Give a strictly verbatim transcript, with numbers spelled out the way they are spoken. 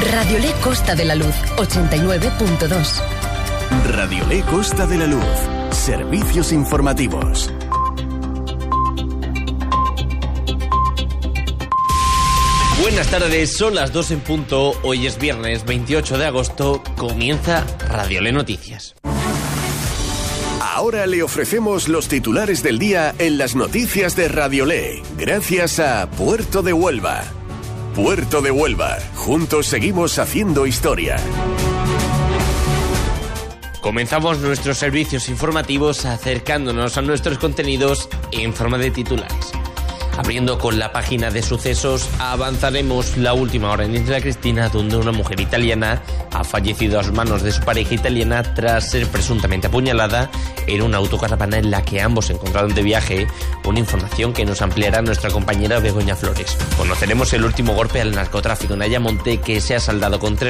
Radiolé Costa de la Luz, ochenta y nueve punto dos. Radiolé Costa de la Luz. Servicios informativos. Buenas tardes, son las dos en punto. Hoy es viernes veintiocho de agosto. Comienza Radiolé Noticias. Ahora le ofrecemos los titulares del día en las noticias de Radiolé, gracias a Puerto de Huelva. Puerto de Huelva, juntos seguimos haciendo historia. Comenzamos nuestros servicios informativos acercándonos a nuestros contenidos en forma de titulares. Abriendo con la página de sucesos, avanzaremos la última hora en Isla Cristina, donde una mujer italiana ha fallecido a manos de su pareja italiana tras ser presuntamente apuñalada en una autocaravana en la que ambos se encontraron de viaje, una información que nos ampliará nuestra compañera Begoña Flores. Conoceremos el último golpe al narcotráfico en Ayamonte, que se ha saldado con tres